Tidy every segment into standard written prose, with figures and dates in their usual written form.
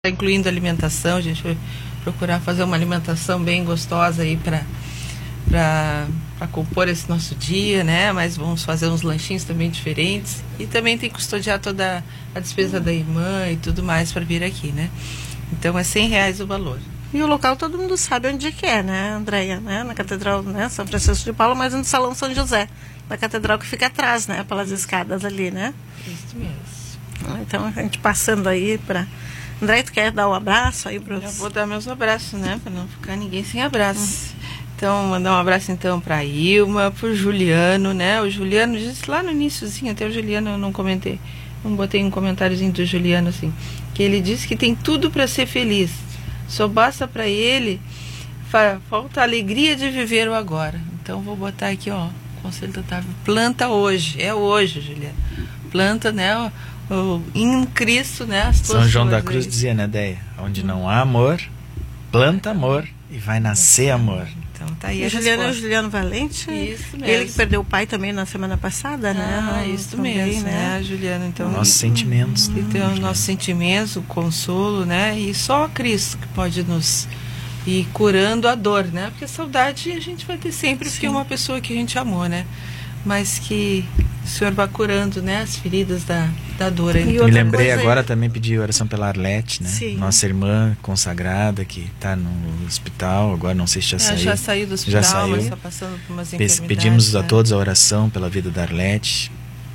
incluindo alimentação. A gente vai procurar fazer uma alimentação bem gostosa aí para compor esse nosso dia, né? Mas vamos fazer uns lanchinhos também diferentes. E também tem que custodiar toda a despesa da irmã e tudo mais para vir aqui, né? Então é R$100 o valor. E o local todo mundo sabe onde é que é, né, Andréia? Né? Na Catedral, né, São Francisco de Paula, mas no Salão São José, da Catedral, que fica atrás, né? Pelas escadas ali, né? Isso mesmo. Então a gente passando aí para... André, tu quer dar um abraço aí para os... Já vou dar meus abraços, né? Para não ficar ninguém sem abraço. Então, mandar um abraço então para a Ilma, para o Juliano, né? O Juliano disse lá no iniciozinho, até o Juliano eu não comentei, não botei um comentáriozinho do Juliano assim, que ele disse que tem tudo para ser feliz, só basta para ele, falta a alegria de viver o agora. Então, vou botar aqui, ó, Conselho do Otávio, planta hoje, é hoje, Juliano. Planta, né? Em Cristo, né? As São João da Cruz dizia, né, Deia? Onde não há amor, planta amor e vai nascer amor. Então tá aí o Juliano é o Juliano Valente. Isso mesmo. Ele que perdeu o pai também na semana passada, né? Isso também, mesmo, né, Juliano? Então, nossos sentimentos. Então, nossos sentimentos, o consolo, né? E só Cristo que pode nos ir curando a dor, né? Porque a saudade a gente vai ter sempre, porque é uma pessoa que a gente amou, né? Mas que o Senhor vai curando, né, as feridas da dor. Me lembrei agora também, pedir oração pela Arlete, né? Sim. Nossa irmã consagrada que está no hospital, agora não sei se já saiu. Já saiu do hospital, já saiu. Mas está passando por umas enfermidades. Pedimos a todos a oração pela vida da Arlete.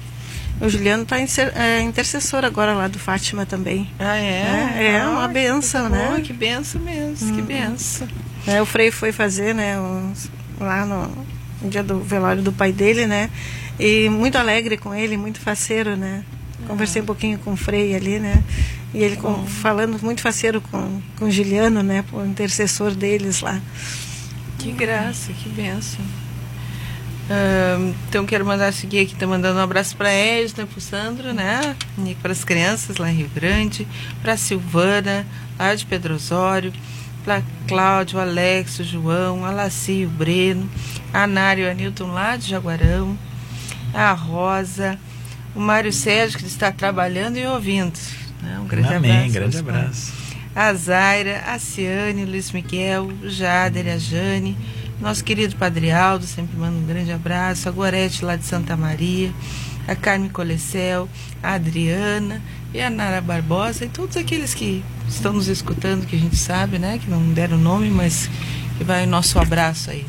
O Juliano está intercessor agora lá do Fátima também. Ah, é? É uma benção, né? Que benção mesmo, que benção. O Frei foi fazer, né, lá no dia do velório do pai dele, né? E muito alegre com ele, muito faceiro, né? Conversei um pouquinho com o Frei ali, né? E ele falando muito faceiro com o Juliano, né? O intercessor deles lá. Que graça, que bênção. Então quero mandar seguir aqui, tá mandando um abraço para a Edna, para o Sandro, né? E para as crianças lá em Rio Grande, para a Silvana, lá de Pedro Osório, para Cláudio, Alex, o João, a Laci, o Breno, a Nário e o Anilton lá de Jaguarão, a Rosa, o Mário Sérgio, que está trabalhando e ouvindo, né? Um grande abraço. Grande abraço. A Zaira, a Ciane, o Luiz Miguel, o Jader, a Jane, nosso querido Padre Aldo, sempre manda um grande abraço, a Gorete lá de Santa Maria, a Carmen Colecel, a Adriana e a Nara Barbosa e todos aqueles que estão nos escutando, que a gente sabe, né, que não deram nome, mas que vai o nosso abraço aí.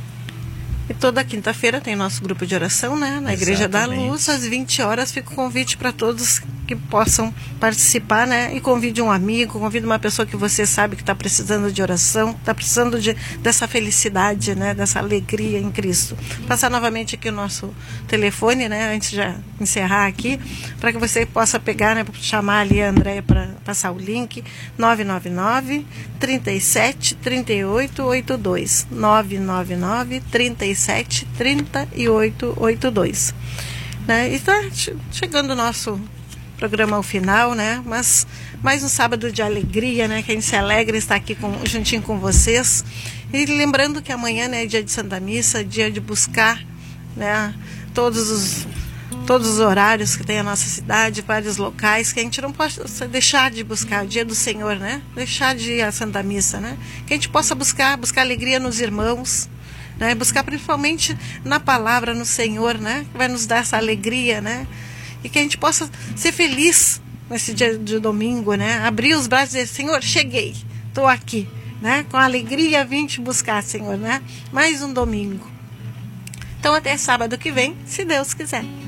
E toda quinta-feira tem nosso grupo de oração, né? Na Igreja da Luz, às 20 horas. Fica o convite para todos que possam participar, né? E convide um amigo, convide uma pessoa que você sabe que está precisando de oração, está precisando dessa felicidade, né? Dessa alegria em Cristo. Passar novamente aqui o nosso telefone, né? Antes de encerrar aqui, para que você possa pegar, né? Chamar ali a Andréia para passar o link. 999 37 38 82. 999 37 3882, né? E está chegando o nosso programa ao final, né? Mas mais um sábado de alegria, né? Que a gente se alegra estar aqui juntinho com vocês. E lembrando que amanhã, né, é dia de Santa Missa, dia de buscar, né, todos os horários que tem a nossa cidade, vários locais, que a gente não pode deixar de buscar, o dia do Senhor, né? Deixar de ir à Santa Missa, né? Que a gente possa buscar alegria nos irmãos, né? Buscar principalmente na palavra, no Senhor, né? Que vai nos dar essa alegria, né? E que a gente possa ser feliz nesse dia de domingo, né? Abrir os braços e dizer: Senhor, cheguei, estou aqui, né? Com alegria vim te buscar, Senhor, né? Mais um domingo. Então até sábado que vem, se Deus quiser.